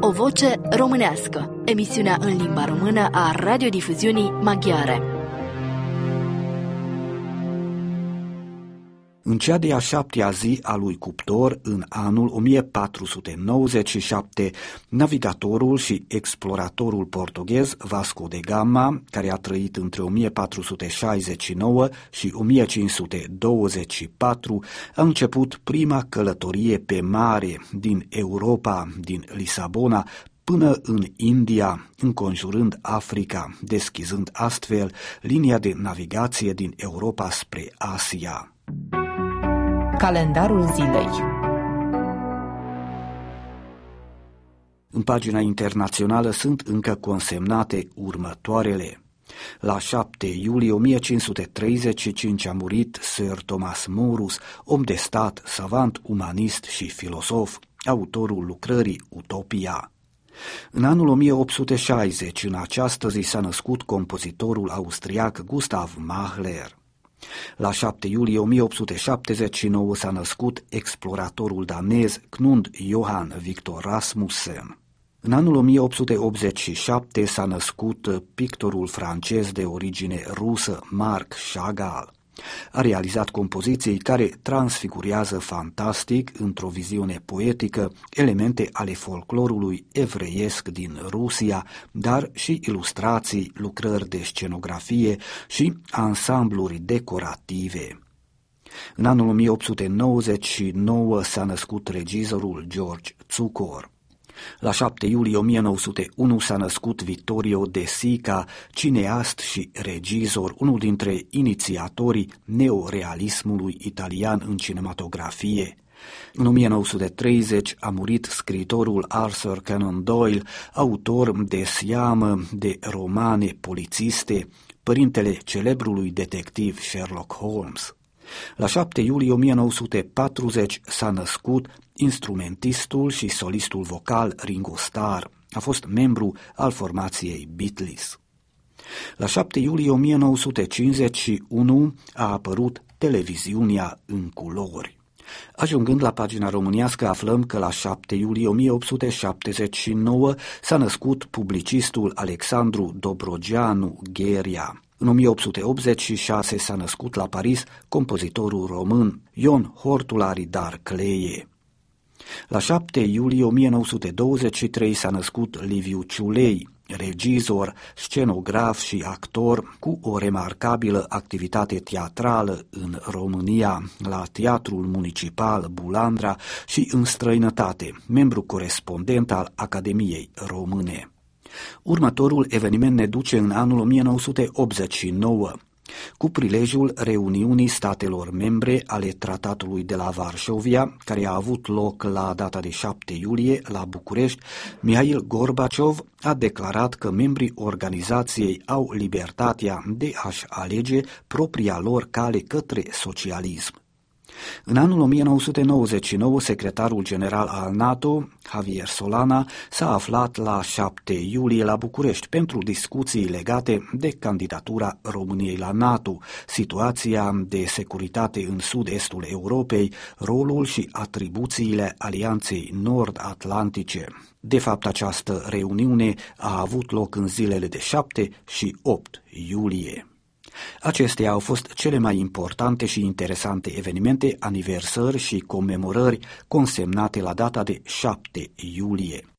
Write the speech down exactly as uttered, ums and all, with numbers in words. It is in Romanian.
O voce românească, emisiunea în limba română a radiodifuziunii maghiare. În cea de-a șaptea zi a lui Cuptor, în anul o mie patru sute nouăzeci și șapte, navigatorul și exploratorul portughez Vasco de Gama, care a trăit între o mie patru sute șaizeci și nouă și o mie cinci sute douăzeci și patru, a început prima călătorie pe mare din Europa, din Lisabona, până în India, înconjurând Africa, deschizând astfel linia de navigație din Europa spre Asia. Calendarul zilei. În pagina internațională sunt încă consemnate următoarele. La șapte iulie o mie cinci sute treizeci și cinci a murit Sir Thomas Morus, om de stat, savant, umanist și filosof, autorul lucrării Utopia. În anul o mie opt sute șaizeci, în această zi, s-a născut compozitorul austriac Gustav Mahler. La șapte iulie o mie opt sute șaptezeci și nouă s-a născut exploratorul danez Knud Johan Victor Rasmussen. În anul o mie opt sute optzeci și șapte s-a născut pictorul francez de origine rusă Marc Chagall. A realizat compoziții care transfigurează fantastic, într-o viziune poetică, elemente ale folclorului evreiesc din Rusia, dar și ilustrații, lucrări de scenografie și ansambluri decorative. În anul o mie opt sute nouăzeci și nouă s-a născut regizorul George Cukor. La șapte iulie o mie nouă sute unu s-a născut Vittorio De Sica, cineast și regizor, unul dintre inițiatorii neorealismului italian în cinematografie. În o mie nouă sute treizeci a murit scriitorul Arthur Conan Doyle, autor de seamă de romane polițiste, părintele celebrului detectiv Sherlock Holmes. La șapte iulie o mie nouă sute patruzeci s-a născut instrumentistul și solistul vocal Ringo Starr. A fost membru al formației Beatles. La șapte iulie o mie nouă sute cincizeci și unu a apărut televiziunea în culori. Ajungând la pagina românească, aflăm că la șapte iulie o mie opt sute șaptezeci și nouă s-a născut publicistul Alexandru Dobrogeanu Gherea. În o mie opt sute optzeci și șase s-a născut la Paris compozitorul român Ion Hortulari Dar Cleie. La șapte iulie o mie nouă sute douăzeci și trei s-a născut Liviu Ciulei, regizor, scenograf și actor cu o remarcabilă activitate teatrală în România, la Teatrul Municipal Bulandra și în străinătate, membru corespondent al Academiei Române. Următorul eveniment ne duce în anul o mie nouă sute optzeci și nouă. Cu prilejul reuniunii statelor membre ale Tratatului de la Varșovia, care a avut loc la data de șapte iulie la București, Mihail Gorbaciov a declarat că membrii organizației au libertatea de a-și alege propria lor cale către socialism. În anul o mie nouă sute nouăzeci și nouă, secretarul general al NATO, Javier Solana, s-a aflat la șapte iulie la București pentru discuții legate de candidatura României la NATO, situația de securitate în sud-estul Europei, rolul și atribuțiile Alianței Nord-Atlantice. De fapt, această reuniune a avut loc în zilele de șapte și opt iulie. Acestea au fost cele mai importante și interesante evenimente, aniversări și comemorări consemnate la data de șapte iulie.